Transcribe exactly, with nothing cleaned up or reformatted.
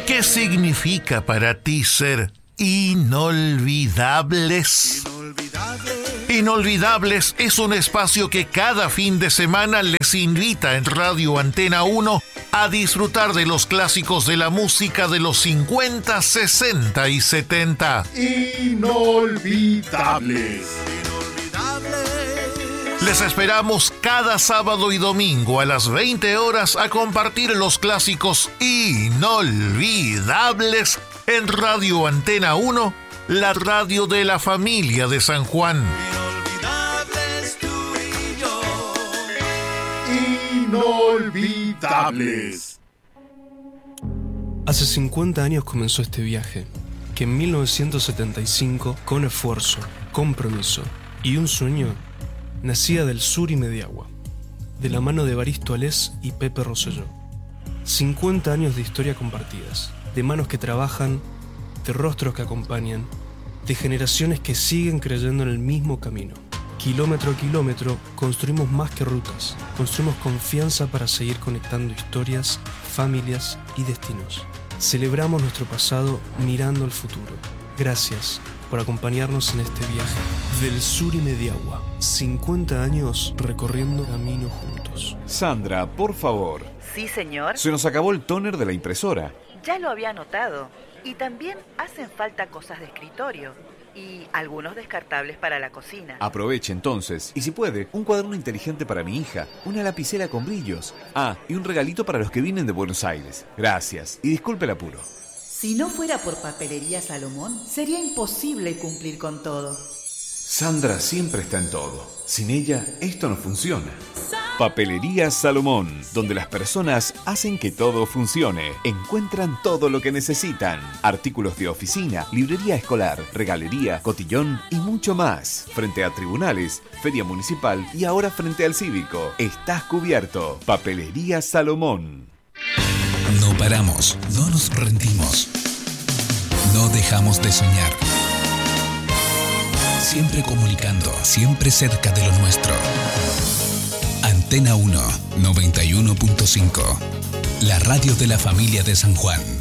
¿Qué significa para ti ser inolvidables? Inolvidables es un espacio que cada fin de semana les invita en Radio Antena uno a disfrutar de los clásicos de la música de los cincuenta, sesenta y setenta. Inolvidables. Les esperamos cada sábado y domingo a las veinte horas a compartir los clásicos inolvidables en Radio Antena uno, la radio de la familia de San Juan. Inolvidables tú y yo. Inolvidables. Hace cincuenta años comenzó este viaje, que en mil novecientos setenta y cinco, con esfuerzo, compromiso y un sueño, nacía del Sur y Mediagua, de la mano de Evaristo Alés y Pepe Rosselló. cincuenta años de historia compartidas, de manos que trabajan, de rostros que acompañan, de generaciones que siguen creyendo en el mismo camino. Kilómetro a kilómetro construimos más que rutas, construimos confianza para seguir conectando historias, familias y destinos. Celebramos nuestro pasado mirando al futuro. Gracias por acompañarnos en este viaje. Del Sur y Mediagua, cincuenta años recorriendo camino juntos. Sandra, por favor. Sí, señor. Se nos acabó el tóner de la impresora. Ya lo había notado. Y también hacen falta cosas de escritorio y algunos descartables para la cocina. Aproveche entonces, y si puede, un cuaderno inteligente para mi hija, una lapicera con brillos. Ah, y un regalito para los que vienen de Buenos Aires. Gracias, y disculpe el apuro. Si no fuera por Papelería Salomón, sería imposible cumplir con todo. Sandra siempre está en todo. Sin ella, esto no funciona. Papelería Salomón, donde las personas hacen que todo funcione. Encuentran todo lo que necesitan. Artículos de oficina, librería escolar, regalería, cotillón y mucho más. Frente a tribunales, feria municipal y ahora frente al cívico. Estás cubierto. Papelería Salomón. No paramos, no nos rendimos. No dejamos de soñar. Siempre comunicando, siempre cerca de lo nuestro. Antena uno, noventa y uno punto cinco. La radio de la familia de San Juan.